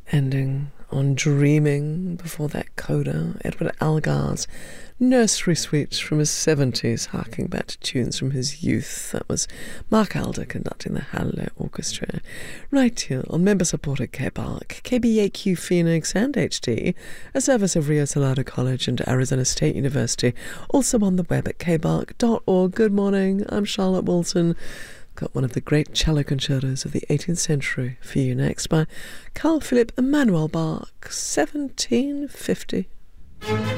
Ending on Dreaming. Before that, Coda, Edward Elgar's Nursery Suite from his 70s, harking back to tunes from his youth. That was Mark Alder conducting the Halle Orchestra. Right here on member-supported KBARC, KBAQ Phoenix and HD, a service of Rio Salado College and Arizona State University, also on the web at kbark.org. Good morning, I'm Charlotte Wilson. Got one of the great cello concertos of the 18th century for you next by Carl Philipp Emanuel Bach, 1750.